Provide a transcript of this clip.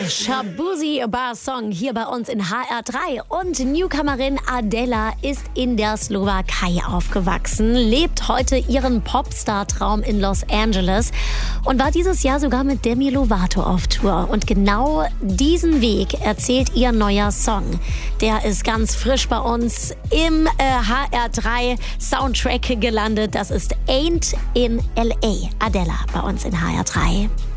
Shaboozey Bar Song hier bei uns in HR3. Und Newcomerin Adela ist in der Slowakei aufgewachsen, lebt heute ihren Popstar-Traum in Los Angeles und war dieses Jahr sogar mit Demi Lovato auf Tour. Und genau diesen Weg erzählt ihr neuer Song. Der ist ganz frisch bei uns im HR3 Soundtrack gelandet. Das ist Ain't in L.A. Adela bei uns in HR3.